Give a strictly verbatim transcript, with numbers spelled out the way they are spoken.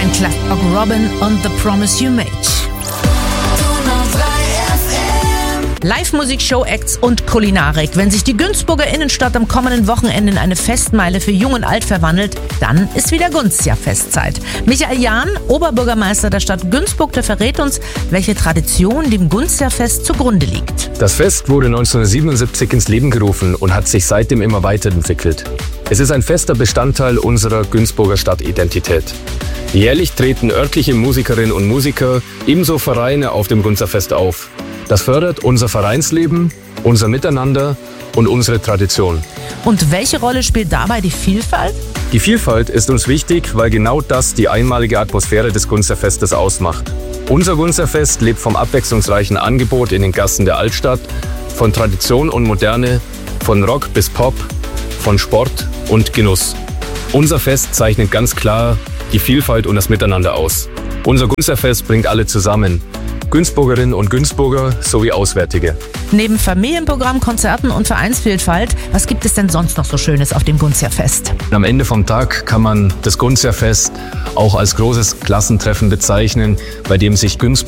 Frank Clapton, Robin und The Promise You Made. Live-Musik, Show-Acts und Kulinarik. Wenn sich die Günzburger Innenstadt am kommenden Wochenende in eine Festmeile für Jung und Alt verwandelt, dann ist wieder Gunstjahr-Festzeit. Michael Jahn, Oberbürgermeister der Stadt Günzburg, der verrät uns, welche Tradition dem Gunstjahr-Fest zugrunde liegt. Das Fest wurde neunzehnhundertsiebenundsiebzig ins Leben gerufen und hat sich seitdem immer weiterentwickelt. Es ist ein fester Bestandteil unserer Günzburger Stadtidentität. Jährlich treten örtliche Musikerinnen und Musiker, ebenso Vereine auf dem Gunstjahr-Fest auf. Das fördert unser Vereinsleben, unser Miteinander und unsere Tradition. Und welche Rolle spielt dabei die Vielfalt? Die Vielfalt ist uns wichtig, weil genau das die einmalige Atmosphäre des Gunstjahr-Festes ausmacht. Unser Gunstjahr-Fest lebt vom abwechslungsreichen Angebot in den Gassen der Altstadt, von Tradition und Moderne, von Rock bis Pop, von Sport und Genuss. Unser Fest zeichnet ganz klar die Vielfalt und das Miteinander aus. Unser Gunstjahr-Fest bringt alle zusammen. Günzburgerinnen und Günzburger sowie Auswärtige. Neben Familienprogramm, Konzerten und Vereinsvielfalt, was gibt es denn sonst noch so Schönes auf dem Gunstjahr-Fest? Am Ende vom Tag kann man das Gunstjahr-Fest auch als großes Klassentreffen bezeichnen, bei dem sich Günzburg